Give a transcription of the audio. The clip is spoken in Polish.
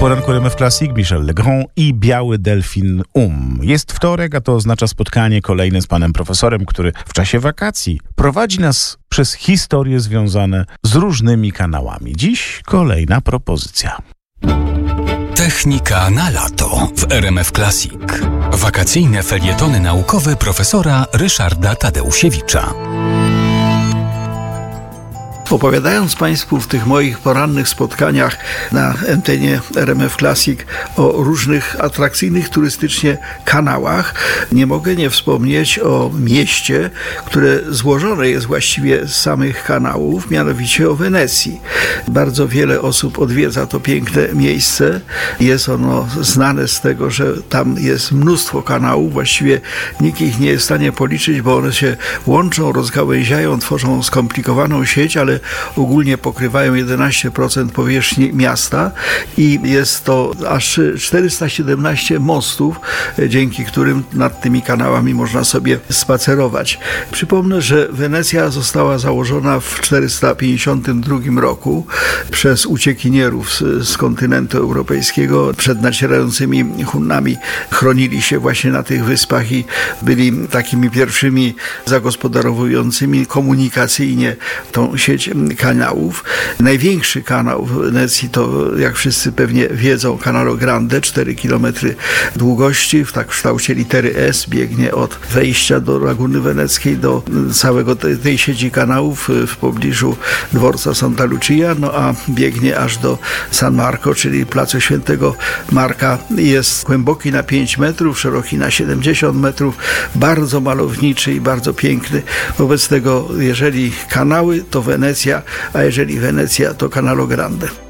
poranku RMF Classic Michel Legrand i Biały Delfin Jest wtorek, a to oznacza spotkanie kolejne z panem profesorem, który w czasie wakacji prowadzi nas przez historie związane z różnymi kanałami. Dziś kolejna propozycja. Technika na lato w RMF Classic. Wakacyjne felietony naukowe profesora Ryszarda Tadeusiewicza. Opowiadając Państwu w tych moich porannych spotkaniach na antenie RMF Classic o różnych atrakcyjnych turystycznie kanałach, nie mogę nie wspomnieć o mieście, które złożone jest właściwie z samych kanałów, mianowicie o Wenecji. Bardzo wiele osób odwiedza to piękne miejsce. Jest ono znane z tego, że tam jest mnóstwo kanałów. Właściwie nikt ich nie jest w stanie policzyć, bo one się łączą, rozgałęziają, tworzą skomplikowaną sieć, ale ogólnie pokrywają 11% powierzchni miasta i jest to aż 417 mostów, dzięki którym nad tymi kanałami można sobie spacerować. Przypomnę, że Wenecja została założona w 452 roku przez uciekinierów z kontynentu europejskiego. Przed nacierającymi Hunnami chronili się właśnie na tych wyspach i byli takimi pierwszymi zagospodarowującymi komunikacyjnie tą sieć kanałów. Największy kanał w Wenecji to, jak wszyscy pewnie wiedzą, Canale Grande, 4 km długości, w kształcie litery S, biegnie od wejścia do Laguny Weneckiej do całego tej sieci kanałów w pobliżu dworca Santa Lucia, a biegnie aż do San Marco, czyli placu Świętego Marka. Jest głęboki na 5 metrów, szeroki na 70 metrów, bardzo malowniczy i bardzo piękny. Wobec tego, jeżeli kanały, to Wenecja, a jeżeli Wenecja, to Canale Grande.